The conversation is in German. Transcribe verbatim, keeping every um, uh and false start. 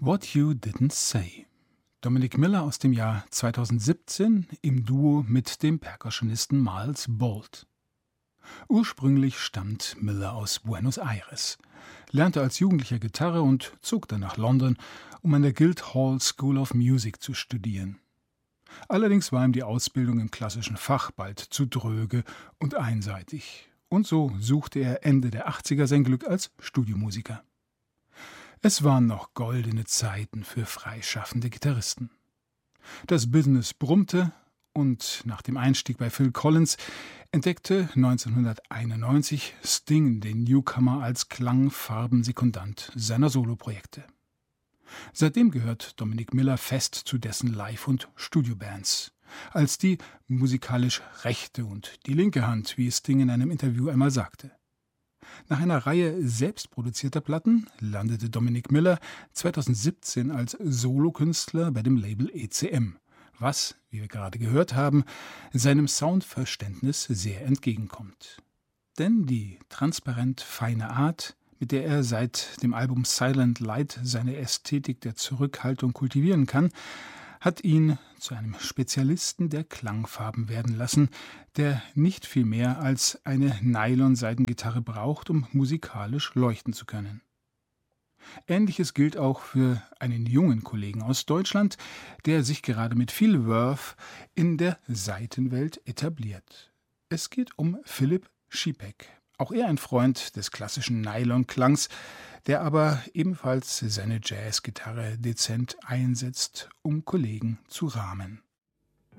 What You Didn't Say. Dominic Miller aus dem Jahr zweitausendsiebzehn im Duo mit dem Percussionisten Miles Bolt. Ursprünglich stammt Miller aus Buenos Aires, lernte als Jugendlicher Gitarre und zog dann nach London, um an der Guildhall School of Music zu studieren. Allerdings war ihm die Ausbildung im klassischen Fach bald zu dröge und einseitig. Und so suchte er Ende der achtziger sein Glück als Studiomusiker. Es waren noch goldene Zeiten für freischaffende Gitarristen. Das Business brummte und nach dem Einstieg bei Phil Collins entdeckte neunzehnhunderteinundneunzig Sting den Newcomer als Klangfarbensekundant seiner Soloprojekte. Seitdem gehört Dominic Miller fest zu dessen Live- und Studiobands. Als die musikalisch rechte und die linke Hand, wie Sting in einem Interview einmal sagte. Nach einer Reihe selbstproduzierter Platten landete Dominic Miller zweitausendsiebzehn als Solokünstler bei dem Label E C M, was, wie wir gerade gehört haben, seinem Soundverständnis sehr entgegenkommt. Denn die transparent feine Art, mit der er seit dem Album Silent Light seine Ästhetik der Zurückhaltung kultivieren kann, hat ihn zu einem Spezialisten der Klangfarben werden lassen, der nicht viel mehr als eine Nylon-Seitengitarre braucht, um musikalisch leuchten zu können. Ähnliches gilt auch für einen jungen Kollegen aus Deutschland, der sich gerade mit viel Verve in der Saitenwelt etabliert. Es geht um Philipp Schipek. Auch er ein Freund des klassischen Nylon-Klangs, der aber ebenfalls seine Jazzgitarre dezent einsetzt, um Kollegen zu rahmen.